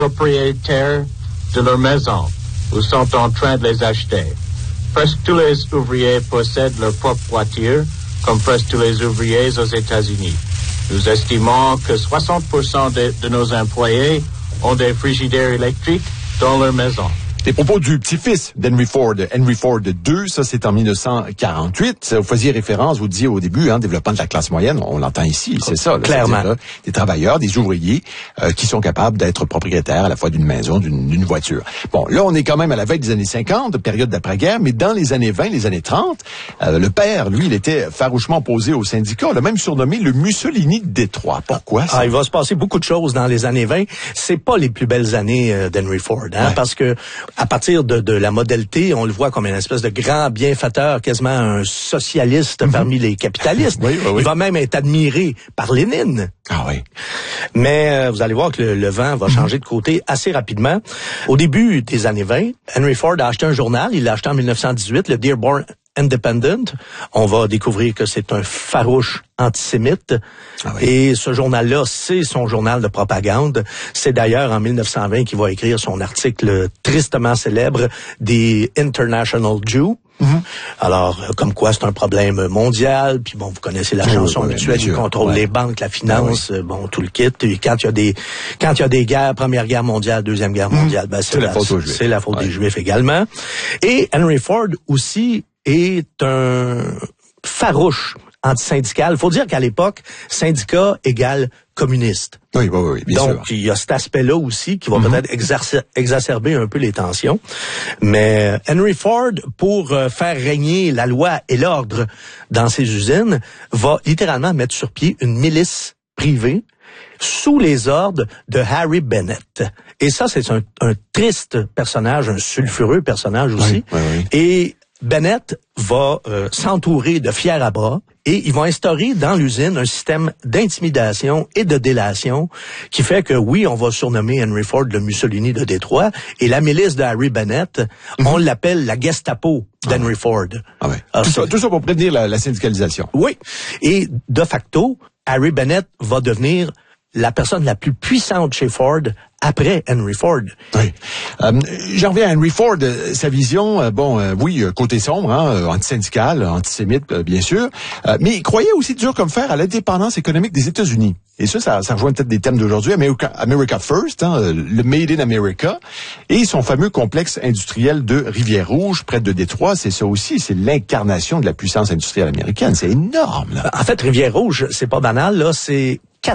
propriétaires de leurs maisons ou sont en train de les acheter. Presque tous les ouvriers possèdent leur propre voiture, comme presque tous les ouvriers aux États-Unis. Nous estimons que 60% de nos employés ont des frigidaires électriques dans leur maison. Les propos du petit-fils d'Henry Ford, Henry Ford II, ça c'est en 1948. Vous faisiez référence, vous disiez au début, développement de la classe moyenne, on l'entend ici, c'est ça. Là, clairement. Là, des travailleurs, des ouvriers qui sont capables d'être propriétaires à la fois d'une maison, d'une voiture. Bon, là on est quand même à la veille des années 50, période d'après-guerre, mais dans les années 20, les années 30, le père, lui, il était farouchement opposé aux syndicats. On l'a même surnommé le Mussolini de Détroit. Pourquoi ça? Il va se passer beaucoup de choses dans les années 20. C'est pas les plus belles années d'Henry Ford, parce que à partir de la Model T, on le voit comme une espèce de grand bienfaiteur, quasiment un socialiste parmi les capitalistes. Oui. Il va même être admiré par Lénine. Ah oui. Mais vous allez voir que le vent va changer de côté assez rapidement. Au début des années 20, Henry Ford a acheté un journal. Il l'a acheté en 1918, le Dearborn Independent. On va découvrir que c'est un farouche antisémite. Ah oui. Et ce journal-là, c'est son journal de propagande. C'est d'ailleurs en 1920 qu'il va écrire son article tristement célèbre des International Jew. Alors, comme quoi c'est un problème mondial, puis bon, vous connaissez la chanson habituelle, il contrôle les banques, la finance, tout le kit. Et quand il y a des guerres, Première Guerre mondiale, Deuxième Guerre mondiale, c'est la faute aux Juifs. C'est la faute des Juifs également. Et Henry Ford aussi est un farouche antisyndical. Il faut dire qu'à l'époque, syndicat égale communiste. Oui, bien sûr. Donc, il y a cet aspect-là aussi qui va peut-être exacerber un peu les tensions. Mais Henry Ford, pour faire régner la loi et l'ordre dans ses usines, va littéralement mettre sur pied une milice privée sous les ordres de Harry Bennett. Et ça, c'est un triste personnage, un sulfureux personnage aussi. Oui. Et Bennett va s'entourer de fiers à bras et il va instaurer dans l'usine un système d'intimidation et de délation qui fait que, oui, on va surnommer Henry Ford le Mussolini de Détroit et la milice de Harry Bennett, on l'appelle la Gestapo d'Henry Ford. Tout ça pour prévenir la syndicalisation. Oui. Et de facto, Harry Bennett va devenir la personne la plus puissante chez Ford après Henry Ford. Oui. J'en reviens à Henry Ford, sa vision, côté sombre, antisyndical, antisémite, bien sûr, mais il croyait aussi dur comme fer à l'indépendance économique des États-Unis. Et ça rejoint peut-être des thèmes d'aujourd'hui. America First, le Made in America, et son fameux complexe industriel de Rivière-Rouge, près de Détroit, c'est ça aussi, c'est l'incarnation de la puissance industrielle américaine. C'est énorme, là. En fait, Rivière-Rouge, c'est pas banal, là, c'est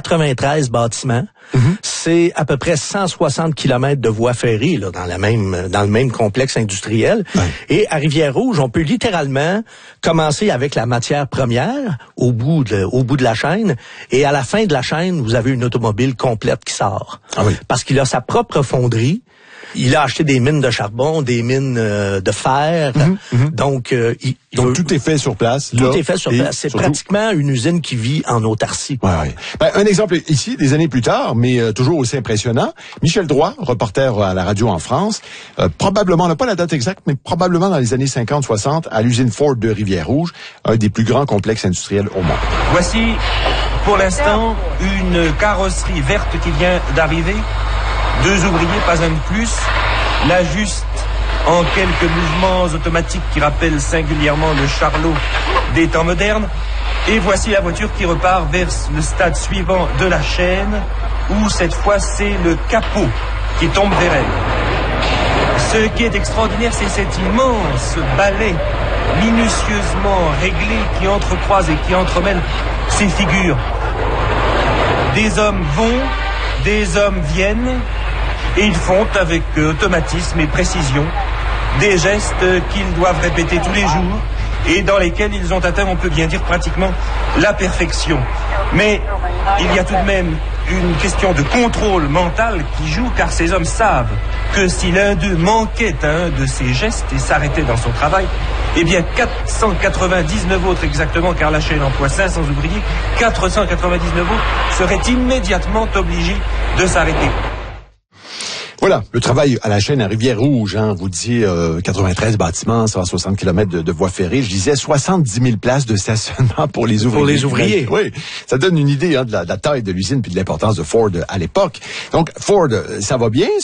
93 bâtiments. C'est à peu près 160 kilomètres de voies ferrées là, dans le même complexe industriel. Et à Rivière-Rouge, on peut littéralement commencer avec la matière première au bout de la chaîne, et à la fin de la chaîne, vous avez une automobile complète qui sort. Parce qu'il a sa propre fonderie. Il a acheté des mines de charbon, des mines de fer. Donc tout est fait sur place. Tout est fait sur place. C'est pratiquement une usine qui vit en autarcie. Un exemple ici, des années plus tard, mais toujours aussi impressionnant. Michel Droit, reporter à la radio en France, probablement, on n'a pas la date exacte, mais probablement dans les années 50-60, à l'usine Ford de Rivière-Rouge, un des plus grands complexes industriels au monde. Voici, pour l'instant, une carrosserie verte qui vient d'arriver. 2 ouvriers, pas un de plus, l'ajustent en quelques mouvements automatiques qui rappellent singulièrement le charlot des temps modernes. Et voici la voiture qui repart vers le stade suivant de la chaîne, où cette fois c'est le capot qui tombe vers elle. Ce qui est extraordinaire, c'est cet immense balai minutieusement réglé qui entrecroise et qui entremêle ces figures. Des hommes vont, des hommes viennent, et ils font avec automatisme et précision des gestes qu'ils doivent répéter tous les jours et dans lesquels ils ont atteint, on peut bien dire, pratiquement la perfection. Mais il y a tout de même une question de contrôle mental qui joue, car ces hommes savent que si l'un d'eux manquait à un de ces gestes et s'arrêtait dans son travail, eh bien 499 autres exactement, car la chaîne emploie 500 ouvriers, 499 autres seraient immédiatement obligés de s'arrêter. Voilà, le travail à la chaîne à Rivière-Rouge, vous disiez 93 bâtiments, 160 km de voies ferrées. Je disais 70 000 places de stationnement pour les ouvriers. Pour les ouvriers. Oui, ça donne une idée de la taille de l'usine puis de l'importance de Ford à l'époque. Donc, Ford, ça va bien.